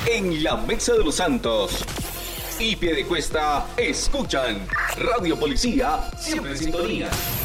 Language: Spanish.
En la Mesa de los Santos y Piedecuesta escuchan Radio Policía, siempre en sintonía.